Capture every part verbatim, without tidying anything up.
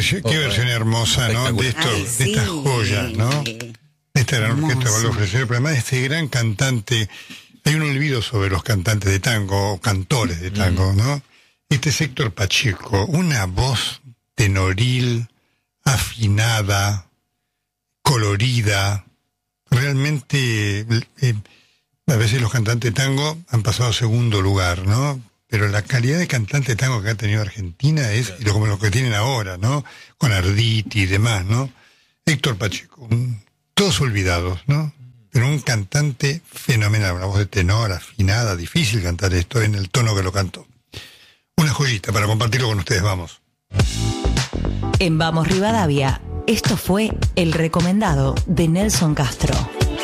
versión, qué versión hermosa, ¿no? De esto, Ay, de sí. estas joyas, ¿no? Esta gran orquesta para Hermoso. ofrecer, pero además este gran cantante, hay un olvido sobre los cantantes de tango, o cantores de tango, mm. ¿no? Este es Héctor Pacheco, una voz tenoril, afinada, colorida, realmente, eh, a veces los cantantes de tango han pasado a segundo lugar, ¿no? Pero la calidad de cantante de tango que ha tenido Argentina es claro. como lo que tienen ahora, ¿no? Con Arditi y demás, ¿no? Héctor Pacheco, un, todos olvidados, ¿no? Pero un cantante fenomenal, una voz de tenor, afinada, difícil cantar esto en el tono que lo cantó. Una joyita para compartirlo con ustedes, vamos. En Vamos Rivadavia, esto fue El Recomendado de Nelson Castro.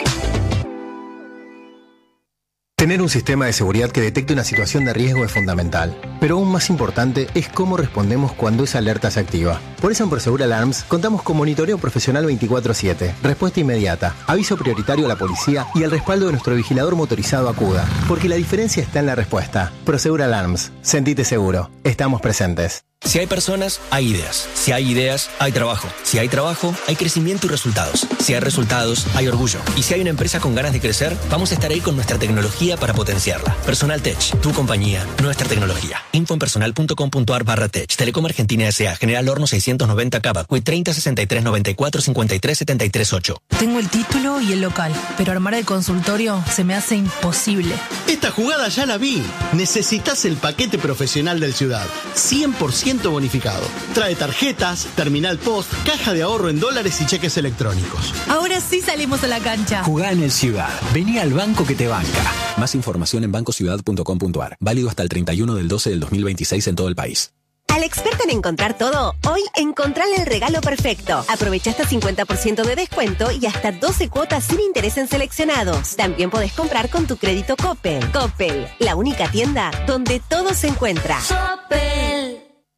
Tener un sistema de seguridad que detecte una situación de riesgo es fundamental, pero aún más importante es cómo respondemos cuando esa alerta se activa. Por eso en Prosegur Alarms contamos con monitoreo profesional veinticuatro siete, respuesta inmediata, aviso prioritario a la policía y el respaldo de nuestro vigilador motorizado Acuda, porque la diferencia está en la respuesta. Prosegur Alarms, sentite seguro, estamos presentes. Si hay personas, hay ideas. Si hay ideas, hay trabajo. Si hay trabajo, hay crecimiento y resultados. Si hay resultados, hay orgullo. Y si hay una empresa con ganas de crecer, vamos a estar ahí con nuestra tecnología para potenciarla. Personal Tech, tu compañía, nuestra tecnología. Info en personal punto com punto ar barra tech. Telecom Argentina S A. General Horno seiscientos noventa Cava. Q treinta sesenta y tres noventa y cuatro cincuenta y tres setenta y tres ocho. Tengo el título y el local, pero armar el consultorio se me hace imposible. Esta jugada ya la vi. Necesitas el paquete profesional del Ciudad. cien por ciento bonificado. Trae tarjetas, terminal post, caja de ahorro en dólares y cheques electrónicos. Ahora sí salimos a la cancha. Jugá en el Ciudad. Vení al banco que te banca. Más información en banco ciudad punto com punto ar. Válido hasta el treinta y uno del doce del dos mil veintiséis en todo el país. Al experto en encontrar todo, hoy encontrale el regalo perfecto. Aprovecha hasta cincuenta por ciento de descuento y hasta doce cuotas sin interés en seleccionados. También podés comprar con tu crédito Coppel. Coppel, la única tienda donde todo se encuentra. Coppel.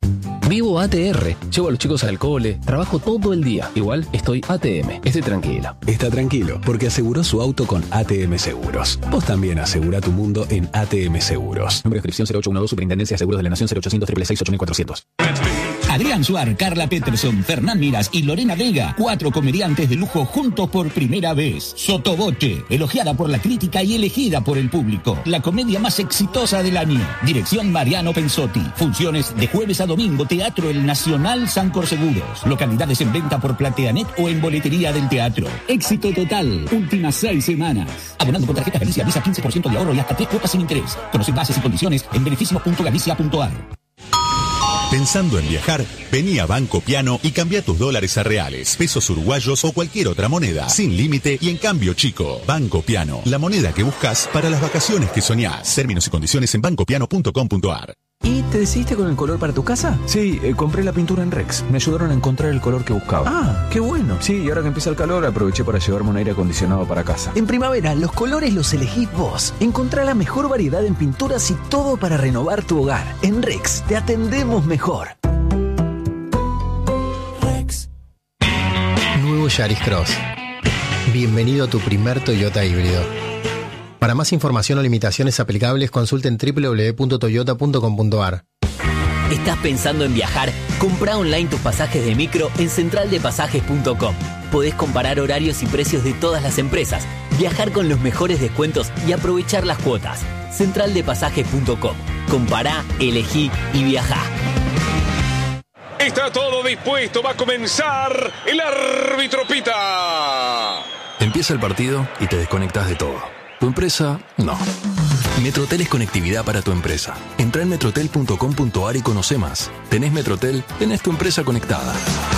Vivo A T R, llevo a los chicos al cole, trabajo todo el día. Igual estoy A T M, estoy tranquila. Está tranquilo, porque aseguró su auto con A T M Seguros. Vos también asegura tu mundo en A T M Seguros. Número de inscripción cero ocho uno dos, Superintendencia de Seguros de la Nación cero ochocientos, seis seis seis, ocho cuatrocientos. Adrián Suar, Carla Peterson, Fernán Miras y Lorena Vega, cuatro comediantes de lujo juntos por primera vez. Sotoboche, elogiada por la crítica y elegida por el público. La comedia más exitosa del año. Dirección Mariano Pensotti. Funciones de jueves a domingo, Teatro El Nacional Sancor Seguros. Localidades en venta por Plateanet o en boletería del teatro. Éxito total. Últimas seis semanas. Abonando con tarjeta Galicia Visa, quince por ciento de ahorro y hasta tres cuotas sin interés. Conoce bases y condiciones en beneficios punto galicia punto ar. Pensando en viajar, vení a Banco Piano y cambia tus dólares a reales, pesos uruguayos o cualquier otra moneda, sin límite y en cambio chico. Banco Piano, la moneda que buscas para las vacaciones que soñás. Términos y condiciones en banco piano punto com punto ar. ¿Y te decidiste con el color para tu casa? Sí, eh, compré la pintura en Rex. Me ayudaron a encontrar el color que buscaba. Ah, qué bueno. Sí, y ahora que empieza el calor, aproveché para llevarme un aire acondicionado para casa. En primavera, los colores los elegís vos. Encontrá la mejor variedad en pinturas y todo para renovar tu hogar. En Rex, te atendemos mejor. Rex. Nuevo Yaris Cross. Bienvenido a tu primer Toyota híbrido. Para más información o limitaciones aplicables, consulten doble u doble u doble u punto toyota punto com punto ar. ¿Estás pensando en viajar? Comprá online tus pasajes de micro en central de pasajes punto com. Podés comparar horarios y precios de todas las empresas, viajar con los mejores descuentos y aprovechar las cuotas. central de pasajes punto com. Compará, elegí y viajá. Está todo dispuesto, va a comenzar el árbitro pita. Empieza el partido y te desconectas de todo. ¿Tu empresa? No. Metrotel es conectividad para tu empresa. Entrá en metrotel punto com punto ar y conoce más. ¿Tenés Metrotel? Tenés tu empresa conectada.